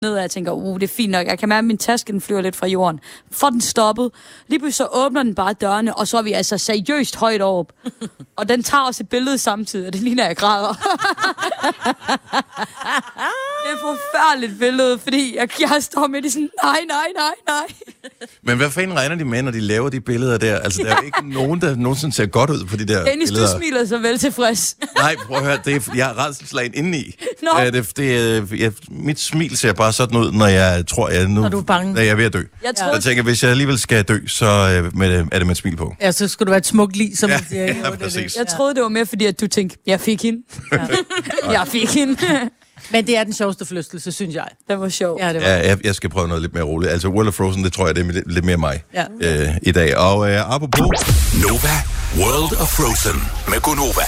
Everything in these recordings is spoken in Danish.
ned, og jeg tænker, det er fint nok. Jeg kan mærke, at min taske den flyver lidt fra jorden. Får den stoppet. Lige pludselig så åbner den bare dørene, og så er vi altså seriøst højt op. Og den tager også et billede samtidig, og det ligner, jeg græder. Det er et forfærdeligt billede, fordi jeg står midt i sådan, nej. Men hvad fanden regner de med, når de laver de billeder der? Altså, der er jo ikke nogen, der nogensinde ser godt ud på de der Dennis, billeder. du smiler så vel tilfreds. Nej, prøv at høre, jeg er rædselsslagen indeni. Mit smil ser bare sådan ud, når jeg tror, når du er bange. Når jeg er ved at dø. Jeg tænker, hvis jeg alligevel skal dø, så er det med et smil på. Ja, så skulle du være et smukt lig, som man siger. Ja, præcis. Jeg troede, det var mere, fordi at du tænkte, jeg fik hende. Jeg fik hende. Men det er den sjoveste forlystelse, synes jeg. Det var sjovt. Ja, det var. Ja, jeg skal prøve noget lidt mere roligt. Altså, World of Frozen, det tror jeg, det er lidt mere mig i dag. Og apropos Nova World of Frozen med Gunova.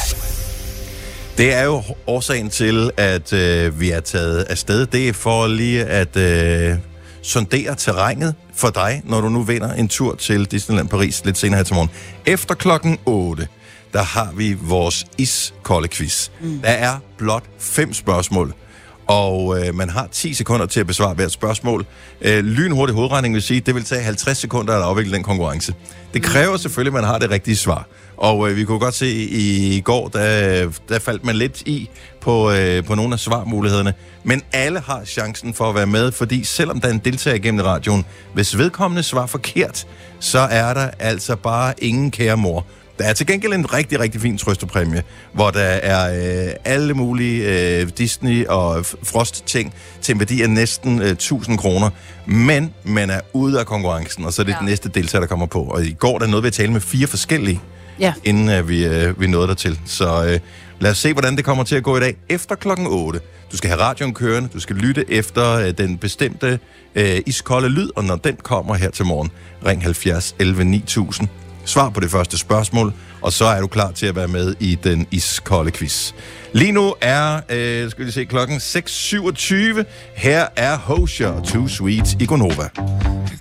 Det er jo årsagen til, at vi er taget afsted. Det er for lige at sondere terrænet for dig, når du nu vinder en tur til Disneyland Paris lidt senere her til morgen. Efter klokken 8, der har vi vores iskolde quiz. Der er blot 5 spørgsmål, og man har 10 sekunder til at besvare hvert spørgsmål. Lynhurtig hovedregning vil sige, det vil tage 50 sekunder at afvikle den konkurrence. Det kræver selvfølgelig, at man har det rigtige svar. Og vi kunne godt se i går, der faldt man lidt i på nogle af svarmulighederne. Men alle har chancen for at være med, fordi selvom der er en deltager igennem radioen, hvis vedkommende svarer forkert, så er der altså bare ingen kære mor. Der er til gengæld en rigtig, rigtig fin trøstepræmie, hvor der er alle mulige Disney- og Frost-ting til en værdi af næsten 1000 kroner. Men man er ude af konkurrencen, og så er det den næste deltager, der kommer på. Og i går der nåede vi at tale med 4 forskellige, inden vi nåede dertil. Så lad os se, hvordan det kommer til at gå i dag efter klokken 8. Du skal have radioen kørende, du skal lytte efter den bestemte iskolde lyd, og når den kommer her til morgen, ring 70 11 9000. Svar på det første spørgsmål, og så er du klar til at være med i den iskolde quiz. Lige nu er, skal vi se, klokken 6:27. Her er Hosier, Too Sweet i Gonova.